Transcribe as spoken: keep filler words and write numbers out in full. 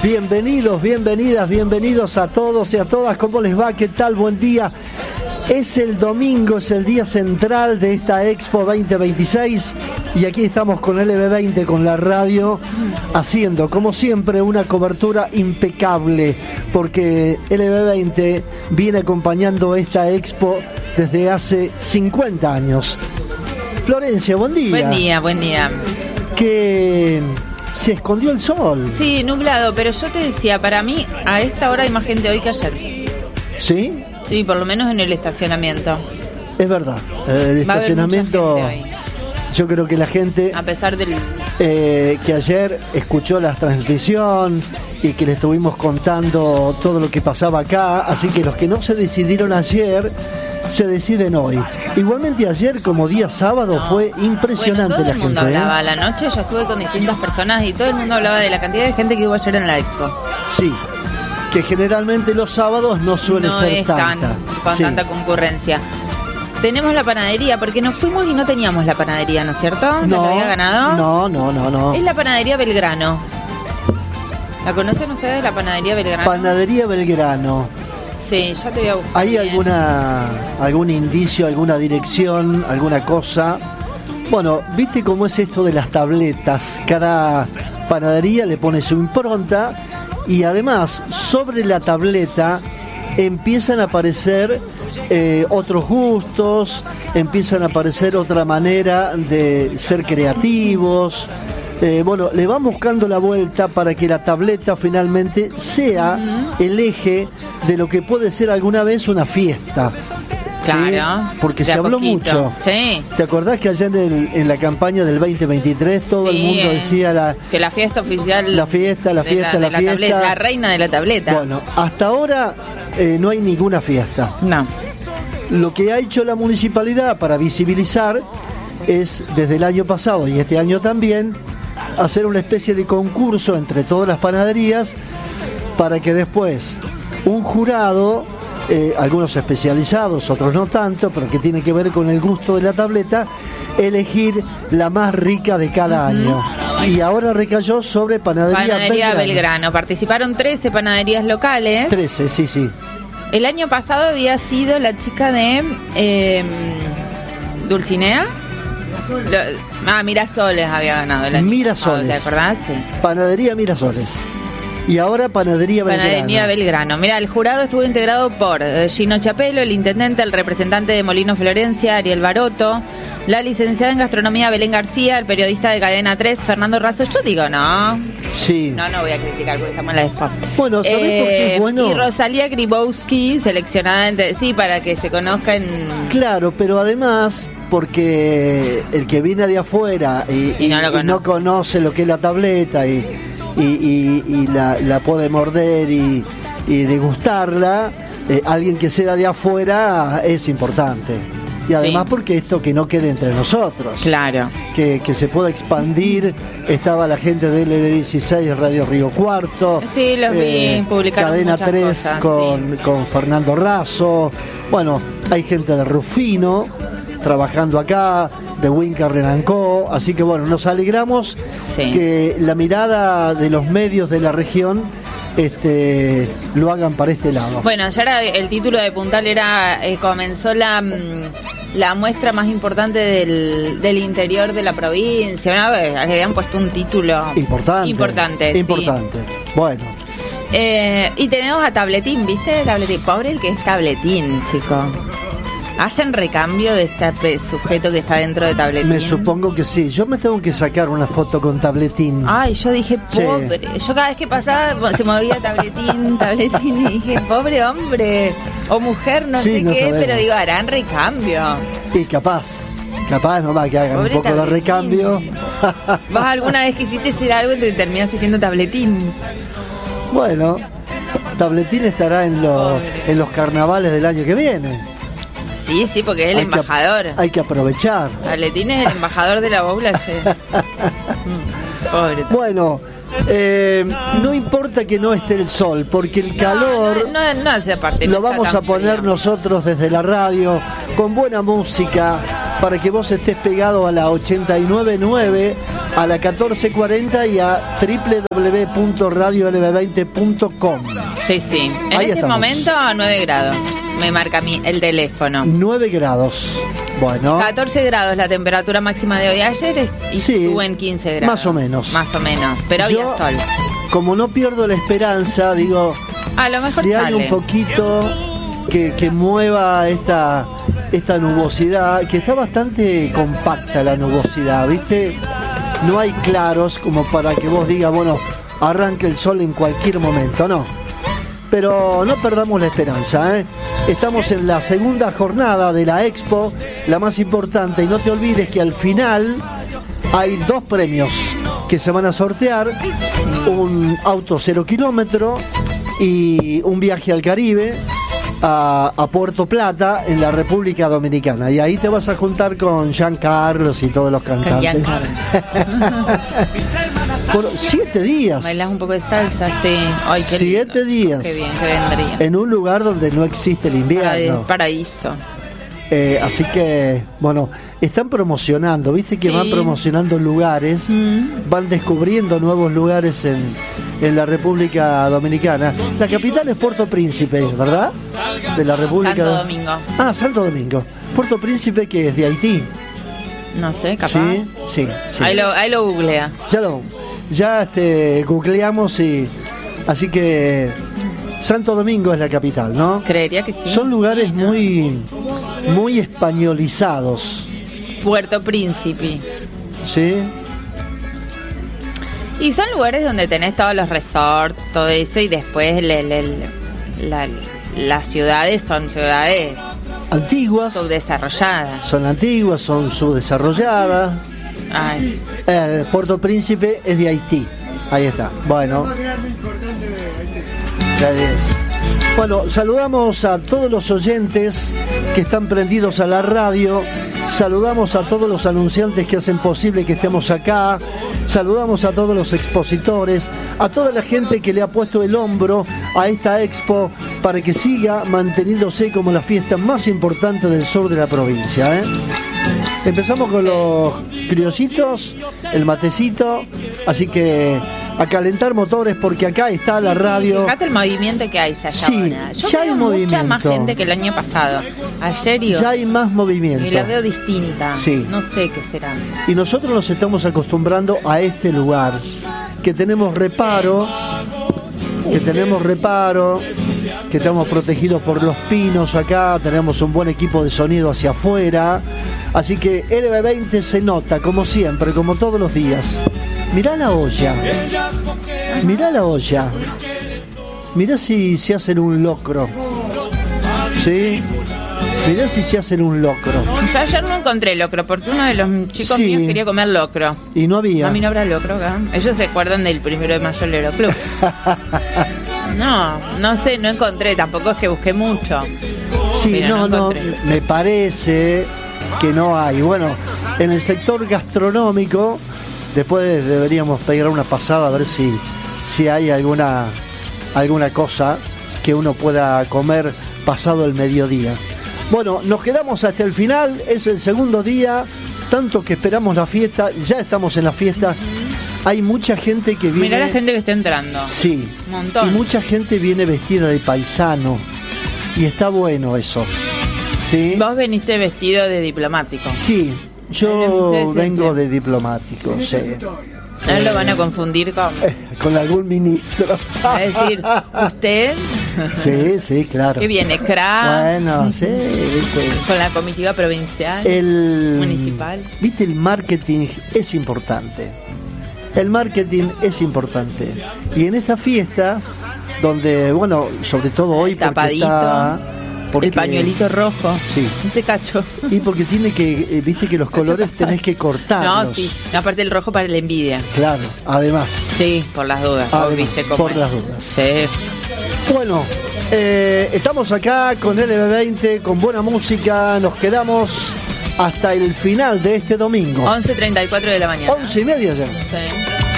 Bienvenidos, bienvenidas, bienvenidos a todos y a todas. ¿Cómo les va? ¿Qué tal? Buen día. Es el domingo, es el día central de esta Expo veinte veintiséis y aquí estamos con L B veinte, con la radio, haciendo, como siempre, una cobertura impecable, porque L B veinte viene acompañando esta Expo desde hace cincuenta años. Florencia, buen día. Buen día, buen día. Que se escondió el sol. Sí, nublado, pero yo te decía, para mí a esta hora hay más gente hoy que ayer. ¿Sí? Sí, por lo menos en el estacionamiento. Es verdad, el estacionamiento, yo creo que la gente, a pesar del eh, que ayer escuchó la transmisión y que le estuvimos contando todo lo que pasaba acá, así que los que no se decidieron ayer, se deciden hoy. Igualmente ayer, como día sábado, no. fue impresionante. Bueno, todo la el mundo gente, hablaba. ¿eh? A la noche yo estuve con distintas personas y todo el mundo hablaba de la cantidad de gente que hubo ayer en la Expo. Sí, que generalmente los sábados no suele no ser es tanta. Tan, con sí. tanta concurrencia. Tenemos la panadería, porque nos fuimos y no teníamos la panadería, ¿no es cierto? No, ¿La había ganado? No, no, no, no. Es la panadería Belgrano. ¿La conocen ustedes, la panadería Belgrano? Panadería Belgrano. Sí, ya te voy a buscar. ¿Hay bien. alguna algún indicio, alguna dirección, alguna cosa? Bueno, ¿viste cómo es esto de las tabletas? Cada panadería le pone su impronta y además sobre la tableta empiezan a aparecer eh, otros gustos, empiezan a aparecer otra manera de ser creativos. Eh, bueno, le van buscando la vuelta para que la tableta finalmente sea uh-huh. el eje de lo que puede ser alguna vez una fiesta. Claro, ¿sí? Porque se habló poquito. mucho. Sí. ¿Te acordás que allá en, el, en la campaña del veinte veintitrés todo sí, el mundo decía la, que la fiesta oficial, la fiesta, la fiesta, la, la, la fiesta, tableta, la reina de la tableta? Bueno, hasta ahora eh, no hay ninguna fiesta. No. Lo que ha hecho la municipalidad para visibilizar es, desde el año pasado y este año también, hacer una especie de concurso entre todas las panaderías para que después un jurado, eh, algunos especializados, otros no tanto, pero que tiene que ver con el gusto de la tableta, elegir la más rica de cada uh-huh. año. Y ahora recayó sobre Panadería, Panadería Belgrano. Belgrano. Participaron trece panaderías locales. trece, sí, sí. El año pasado había sido la chica de eh, Dulcinea. Lo, ah, Mirasoles había ganado el año Mirasoles. pasado, ¿te acordás? Sí. Panadería Mirasoles. Y ahora Panadería Belgrano. Panadería Belgrano. Mira, el jurado estuvo integrado por eh, Gino Chapelo, el intendente, el representante de Molino Florencia, Ariel Baroto, la licenciada en gastronomía Belén García, el periodista de Cadena tres, Fernando Razo. Yo digo, no. Sí. No, no voy a criticar porque estamos en la Expo. Bueno, ¿sabés eh, por qué es bueno? Y Rosalía Gribowski, seleccionada entre sí, para que se conozcan. Claro, pero además, porque el que viene de afuera y, y, no, lo y conoce. no conoce lo que es la tableta y, y, y, y la, la puede morder y, y degustarla, eh, alguien que sea de afuera es importante. Y además sí. porque esto que no quede entre nosotros. Claro. Que, que se pueda expandir. Estaba la gente de L B dieciséis, Radio Río Cuarto. Sí, los eh, vi, publicaron Cadena tres cosas, con, sí. con Fernando Razo. Bueno, hay gente de Rufino trabajando acá, de Winca Renancó. Así que bueno, nos alegramos sí. que la mirada de los medios de la región Este, lo hagan para este lado. Bueno, ya era el título de Puntal era eh, comenzó la, la muestra más importante del, del interior de la provincia. ¿No? Habían puesto un título importante. Importante. Importante. Sí. Bueno. Eh, y tenemos a Tabletín, ¿viste? Tabletín. Pobre el que es Tabletín, chico. ¿Hacen recambio de este sujeto que está dentro de Tabletín? Me supongo que sí. Yo me tengo que sacar una foto con Tabletín. Ay, yo dije, pobre. Sí. Yo cada vez que pasaba se movía Tabletín, Tabletín, y dije, pobre hombre. O mujer, no sí, sé no qué, sabemos. pero digo, harán recambio. Y capaz, capaz nomás que hagan pobre un poco Tabletín. De recambio. ¿Vos alguna vez quisiste hacer algo y terminaste siendo Tabletín? Bueno, Tabletín estará en los, en los carnavales del año que viene. Sí, sí, porque es el hay embajador. Que, hay que aprovechar. Tabletín es el embajador de la boula. Pobre. Bueno, eh, no importa que no esté el sol, porque el calor no, no, no hace parte. Lo no vamos a poner frío. Nosotros desde la radio, con buena música, para que vos estés pegado a la ochenta y nueve punto nueve a la catorce cuarenta y a doble u doble u doble u punto radio l b veinte punto com. Sí, sí. En Ahí este estamos. momento nueve grados. Me marca a mí el teléfono. nueve grados. Bueno. catorce grados la temperatura máxima de hoy. Ayer y Sí, estuvo en quince grados. más o menos. Más o menos. Pero Yo, había sol. Como no pierdo la esperanza, digo, A lo mejor si hay sale. un poquito que, que mueva esta, esta nubosidad, que está bastante compacta la nubosidad, ¿viste? No hay claros como para que vos digas, bueno, arranque el sol en cualquier momento, no. Pero no perdamos la esperanza, ¿eh? Estamos en la segunda jornada de la Expo, la más importante, y no te olvides que al final hay dos premios que se van a sortear, un auto cero kilómetro y un viaje al Caribe, a, a Puerto Plata, en la República Dominicana. Y ahí te vas a juntar con Jean Carlos y todos los cantantes. Por siete días. Bailás un poco de salsa, sí. Ay, qué Siete lindo. días. Qué bien, que vendría. En un lugar donde no existe el invierno. Para- Paraíso. Eh, así que, bueno, están promocionando, viste que Sí. van promocionando lugares, Mm. van descubriendo nuevos lugares en, en la República Dominicana. La capital es Puerto Príncipe, ¿verdad? De la República. Santo Domingo. Ah, Santo Domingo. Puerto Príncipe, que es de Haití. No sé, capaz. Sí, sí, sí. Ahí, lo, ahí lo googlea. Ya lo, ya este, googleamos y así que Santo Domingo es la capital, ¿no? Creería que sí. Son lugares Sí, ¿no? muy, muy españolizados, Puerto Príncipe. ¿sí? Y son lugares donde tenés todos los resorts, todo eso, y después le- le- le- la- las ciudades son ciudades Antiguas, subdesarrolladas. son antiguas, son subdesarrolladas. Ay, Eh, Puerto Príncipe es de Haití. Ahí está. Bueno. Ya es. Bueno, saludamos a todos los oyentes que están prendidos a la radio. Saludamos a todos los anunciantes que hacen posible que estemos acá. Saludamos a todos los expositores, a toda la gente que le ha puesto el hombro a esta expo para que siga manteniéndose como la fiesta más importante del sur de la provincia, ¿eh? Empezamos con los criollitos, el matecito, así que a calentar motores porque acá está la radio. fíjate el movimiento que hay ya, Sí, ahora. Yo ya hay veo mucha movimiento. más gente que el año pasado. Ayer y hoy. Ya hay más movimiento. Y la veo distinta. Sí. No sé qué será. Y nosotros nos estamos acostumbrando a este lugar, que tenemos reparo, que tenemos reparo, que estamos protegidos por los pinos acá, tenemos un buen equipo de sonido hacia afuera, así que L B veinte se nota, como siempre, como todos los días. Mirá la olla, mirá la olla, mirá si se hacen un locro, ¿sí? Mirá si se hacen un locro. Yo ayer no encontré locro porque uno de los chicos Sí. míos quería comer locro. Y no había. A mí no habrá locro acá. Ellos se acuerdan del primero de mayo del Aeroclub. No, no sé, no encontré. Tampoco es que busqué mucho. Sí, Pero no, no no, encontré. me parece que no hay. Bueno, en el sector gastronómico, después deberíamos pegar una pasada a ver si, si hay alguna, alguna cosa que uno pueda comer pasado el mediodía. Bueno, nos quedamos hasta el final, es el segundo día, tanto que esperamos la fiesta, ya estamos en la fiesta. Hay mucha gente que viene. Mirá la gente que está entrando. Sí. Un montón. Y mucha gente viene vestida de paisano. Y está bueno eso. ¿Sí? Vos veniste vestido de diplomático. Sí, Sí, yo sí, vengo sí. de diplomático, sí. No lo van a confundir con... Eh, con algún ministro. Va a decir, ¿usted? Sí, sí, claro. ¿Qué viene? ¿Cra? Bueno, sí, viste. Con la comitiva provincial. El, Municipal. Viste, el marketing es importante. El marketing es importante. Y en estas fiestas, donde, bueno, sobre todo hoy porque Tapadito. está... porque- El pañuelito rojo. Sí. Ese cacho. Y porque tiene que, eh, viste que los colores tenés que cortarlos. No, sí. No, aparte el rojo para la envidia. Claro, además. Sí, por las dudas. Vos Además, viste cómo por es. las dudas. Sí. Bueno, eh, estamos acá con L B veinte, con buena música. Nos quedamos hasta el final de este domingo. once treinta y cuatro de la mañana. Once y media ya. Sí.